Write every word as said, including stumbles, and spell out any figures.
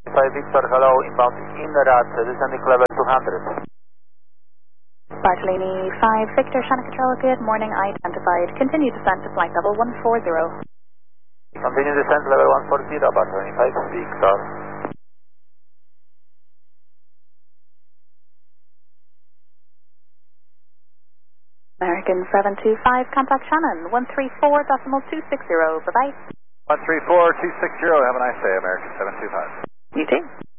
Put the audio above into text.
five Victor, hello, inbound Inrad, descending level two hundred. Bartolini five Victor, Shannon Control, good morning, identified. Continue descent to flight level one four zero. Continue descent level one four zero, Bartolini five Victor. American seven two five, contact Shannon, one three four decimal two six zero, bye-bye. one three four two six zero, have a nice day, American seven two five. You too.